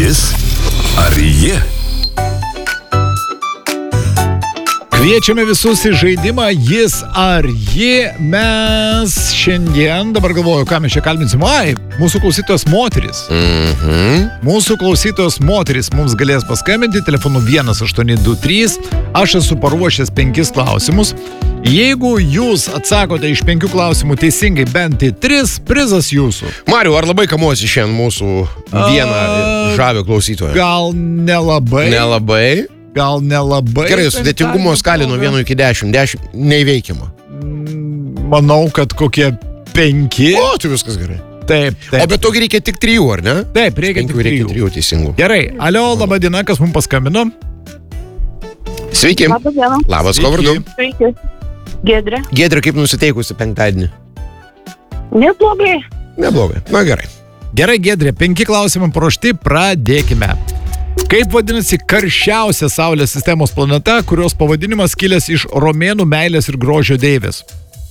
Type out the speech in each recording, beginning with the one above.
Jis ar ji? Kviečiame visus į žaidimą Jis ar ji. Mes šiandien, dabar galvoju, ką mes čia kalbinsim. Mūsų klausytojos moteris. Mūsų klausytojos moteris mums galės paskambinti telefonu 1823. Aš esu paruošęs 5 klausimus. Jeigu jūs atsakote iš 5 klausimų teisingai bent į 3, prizas jūsų. Mariu, ar labai kamuosi šiandien mūsų vieną žavio klausytoją? Gal nelabai. Gal nelabai. Gerai, sudėtingumo skalė nuo 1 iki 10. 10 neįveikiama. Manau, kad kokie 5. O, tai viskas gerai. Taip. O bet togi reikia tik 3, ar ne? Taip, reikia tik 3 teisingų. Gerai, alio, laba diena, kas mums paskambino? Sveiki. Labą dieną. Labas, ko vardu? Sveiki. Giedrė. Giedrė, kaip nusiteikusi penktadienį? Neblogai. Neblogai. Na gerai. Gerai, Giedrė, 5 klausimai paruošti, pradėkime. Kaip vadinasi karščiausia Saulės sistemos planeta, kurios pavadinimas kilęs iš romėnų meilės ir grožio deivės?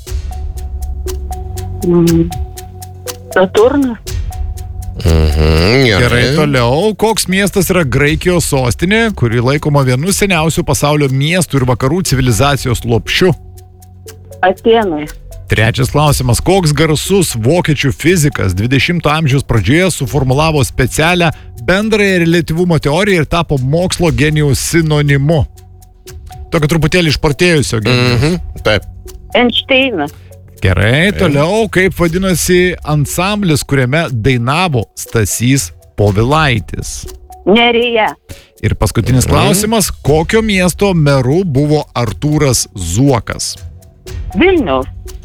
Saturnas. Gerai, toliau. Koks miestas yra Graikijos sostinė, kuri laikoma vienu seniausių pasaulio miestų ir vakarų civilizacijos lopšiu? Atėnai. 3 klausimas. Koks garsus vokiečių fizikas 20-ojo amžiaus pradžioje suformulavo specialią bendrąją reliatyvumo teoriją ir tapo mokslo genijaus sinonimu? Tokio truputėlį išpartėjusio genijaus. Taip. Einšteinas. Gerai, toliau. Kaip vadinasi ansamblis, kuriame dainavo Stasys Povilaitis? Nerija. Ir paskutinis klausimas. Kokio miesto meru buvo Artūras Zuokas? Vilniaus.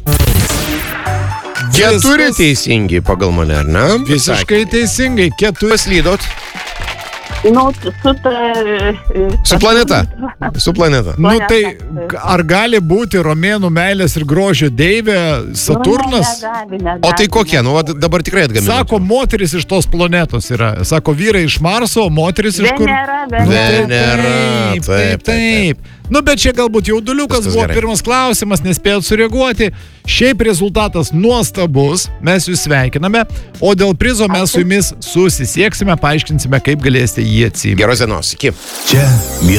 4 teisingi pagal mane, ar ne? Visiškai teisingai. 4. Paslydot. Nu, Su planeta. Su planeta. Nu tai ar gali būti romėnų meilės ir grožio deivė Saturnas? Negali. O tai kokie? Nu, dabar tikrai atgaminat. Sako, moteris iš tos planetos yra. Sako, vyrai iš Marso, o moteris iš kur? Venera. Taip. Nu, bet čia galbūt jauduliukas Viskas buvo gerai. pirmas klausimas, nespėjot sureaguoti. Šiaip rezultatas nuostabus, mes jūs sveikiname, o dėl prizo mes su jumis susisieksime, paaiškinsime, kaip galėsite jį atsiimti. Geros dienos. Iki. Čia